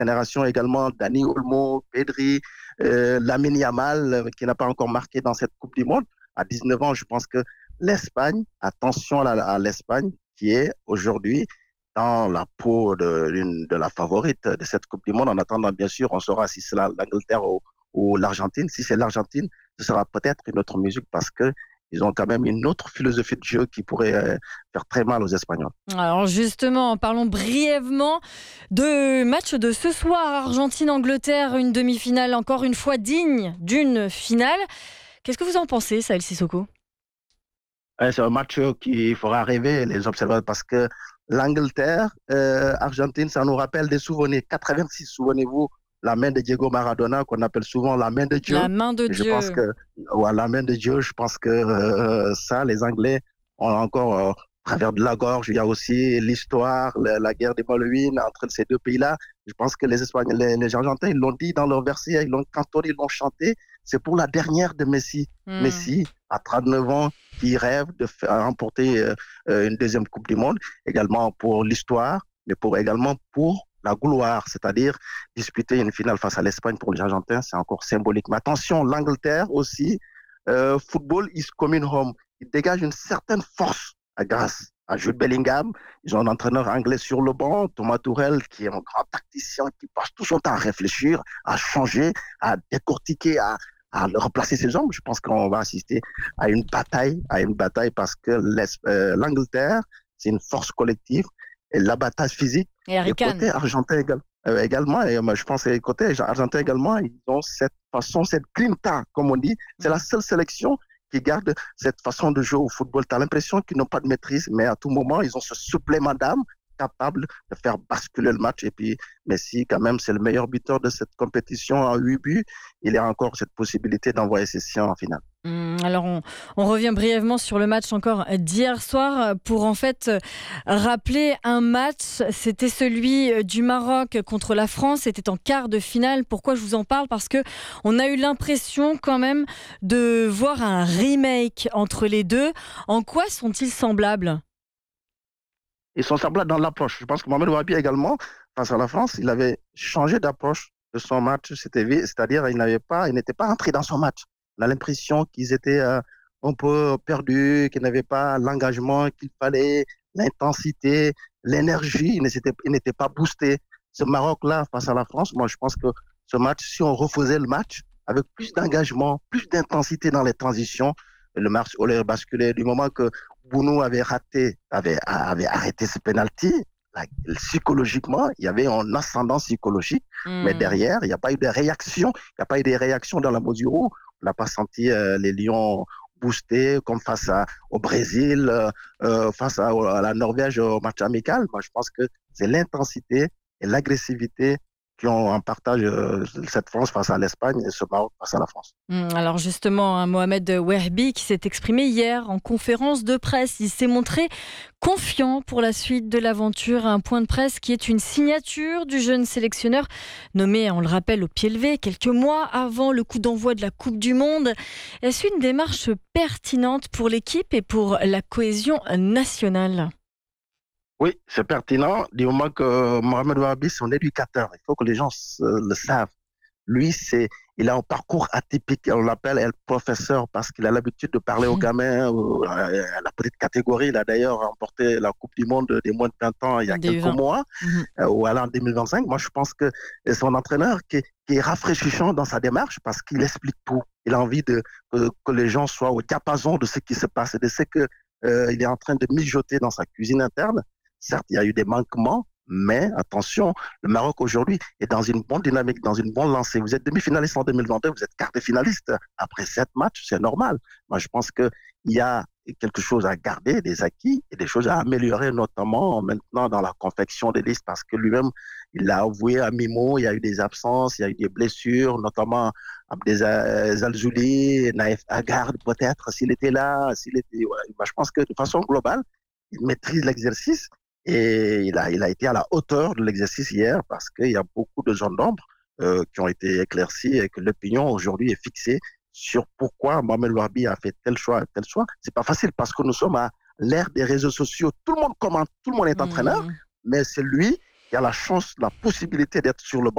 génération également, Dani Olmo, Pedri, Lamine Yamal, qui n'a pas encore marqué dans cette Coupe du Monde. À 19 ans, je pense que l'Espagne, attention à l'Espagne, qui est aujourd'hui dans la peau de la favorite de cette Coupe du Monde. En attendant, bien sûr, on saura si c'est l'Angleterre ou l'Argentine. Si c'est l'Argentine, ce sera peut-être une autre musique parce que ils ont quand même une autre philosophie de jeu qui pourrait faire très mal aux Espagnols. Alors justement, parlons brièvement de match de ce soir. Argentine-Angleterre, une demi-finale encore une fois digne d'une finale. Qu'est-ce que vous en pensez, Saël Sissoko ? C'est un match qui fera rêver les observateurs parce que l'Angleterre, Argentine, ça nous rappelle des souvenirs. 86, souvenez-vous, la main de Diego Maradona, qu'on appelle souvent la main de Dieu. La main de Je Dieu. pense que, la main de Dieu, je pense que ça, les Anglais ont encore à travers de la gorge. Il y a aussi l'histoire, la guerre des Malouines entre ces deux pays-là. Je pense que les Espagnols, les Argentins, ils l'ont dit dans leur verset, ils l'ont cantonné, ils l'ont chanté. C'est pour la dernière de Messi. Messi, à 39 ans, qui rêve de remporter une deuxième Coupe du Monde, également pour l'histoire, mais également pour la gloire, c'est-à-dire disputer une finale face à l'Espagne pour les Argentins, c'est encore symbolique. Mais attention, l'Angleterre aussi, football is coming home. Il dégage une certaine force grâce à Jude Bellingham. Ils ont un entraîneur anglais sur le banc, Thomas Tuchel, qui est un grand tacticien, qui passe tout son temps à réfléchir, à changer, à décortiquer, à replacer ses hommes. Je pense qu'on va assister à une bataille parce que l'Angleterre, c'est une force collective et l'abattage physique. Et côté argentin également, et moi, je pense que côté argentin également, ils ont cette façon, cette grinta, comme on dit. C'est la seule sélection qui garde cette façon de jouer au football. Tu as l'impression qu'ils n'ont pas de maîtrise, mais à tout moment, ils ont ce supplément d'âme capable de faire basculer le match. Et puis, Messi, quand même, c'est le meilleur buteur de cette compétition en 8 buts. Il a encore cette possibilité d'envoyer ses siens en finale. Alors, on revient brièvement sur le match encore d'hier soir pour en fait rappeler un match. C'était celui du Maroc contre la France. C'était en quart de finale. Pourquoi je vous en parle ? Parce que on a eu l'impression quand même de voir un remake entre les deux. En quoi sont-ils semblables ? Ils sont semblables dans l'approche. Je pense que Mohamed Wahabi également, face à la France, il avait changé d'approche de son match. C'est-à-dire il n'était pas entré dans son match. On a l'impression qu'ils étaient un peu perdus, qu'ils n'avaient pas l'engagement qu'il fallait, l'intensité, l'énergie. Ils n'étaient pas boostés. Ce Maroc-là, face à la France, moi je pense que ce match, si on refaisait le match avec plus d'engagement, plus d'intensité dans les transitions, le match aurait basculé du moment que Bounou avait arrêté ce penalty. Psychologiquement, il y avait un ascendant psychologique, mais derrière, il n'y a pas eu de réaction. Il n'y a pas eu de réaction dans la mesure où on n'a pas senti les Lions boostés comme face au Brésil, face à la Norvège au match amical. Moi, je pense que c'est l'intensité et l'agressivité qui ont en partage cette France face à l'Espagne et ce Maroc face à la France. Alors justement, Mohamed Wahabi qui s'est exprimé hier en conférence de presse, il s'est montré confiant pour la suite de l'aventure. Un point de presse qui est une signature du jeune sélectionneur nommé, on le rappelle, au pied levé quelques mois avant le coup d'envoi de la Coupe du Monde. Est-ce une démarche pertinente pour l'équipe et pour la cohésion nationale ? Oui, c'est pertinent du moment que Mohamed Wahabi, c'est son éducateur. Il faut que les gens le savent. Lui, il a un parcours atypique. On l'appelle el professeur parce qu'il a l'habitude de parler aux gamins, à la petite catégorie. Il a d'ailleurs remporté la Coupe du Monde des moins de 20 ans il y a quelques mois, ou alors en 2025. Moi, je pense que c'est un entraîneur qui est rafraîchissant dans sa démarche parce qu'il explique tout. Il a envie que les gens soient au diapason de ce qui se passe et de ce qu'il est en train de mijoter dans sa cuisine interne. Certes, il y a eu des manquements, mais attention, le Maroc aujourd'hui est dans une bonne dynamique, dans une bonne lancée. Vous êtes demi-finaliste en 2022, vous êtes quart de finaliste. Après 7 matchs, c'est normal. Moi, je pense qu'il y a quelque chose à garder, des acquis et des choses à améliorer, notamment maintenant dans la confection des listes, parce que lui-même, il l'a avoué à mi-mot, il y a eu des absences, il y a eu des blessures, notamment Abdel Alzouli, Naïf Aguerd peut-être, s'il était là. Moi, je pense que de façon globale, il maîtrise l'exercice. Et il a été à la hauteur de l'exercice hier parce qu'il y a beaucoup de zones d'ombre qui ont été éclaircies et que l'opinion aujourd'hui est fixée sur pourquoi Mohamed Wahabi a fait tel choix, tel choix. C'est pas facile parce que nous sommes à l'ère des réseaux sociaux. Tout le monde commente, tout le monde est entraîneur, mais c'est lui qui a la chance, la possibilité d'être sur le banc